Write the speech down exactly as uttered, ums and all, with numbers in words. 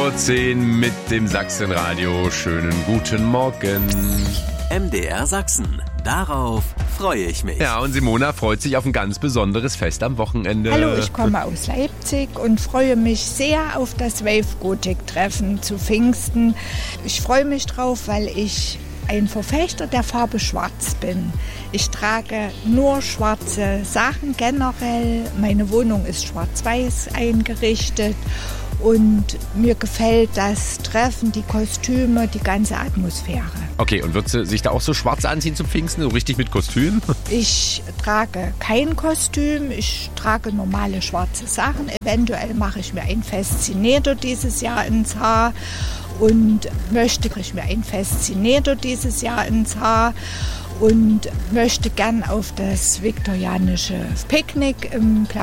Uhr zehn mit dem Sachsenradio. Schönen guten Morgen. M D R Sachsen. Darauf freue ich mich. Ja, und Simona freut sich auf ein ganz besonderes Fest am Wochenende. Hallo, ich komme aus Leipzig und freue mich sehr auf das Wave-Gotik-Treffen zu Pfingsten. Ich freue mich drauf, weil ich ein Verfechter der Farbe Schwarz bin. Ich trage nur schwarze Sachen generell. Meine Wohnung ist schwarz-weiß eingerichtet. Und mir gefällt das Treffen, die Kostüme, die ganze Atmosphäre. Okay, und wird sie sich da auch so schwarz anziehen zum Pfingsten, so richtig mit Kostüm? Ich trage kein Kostüm, ich trage normale schwarze Sachen. Eventuell mache ich mir ein Faszinator dieses Jahr ins Haar und möchte ich mir ein Faszinator dieses Jahr ins Haar. Und möchte gern auf das viktorianische Picknick im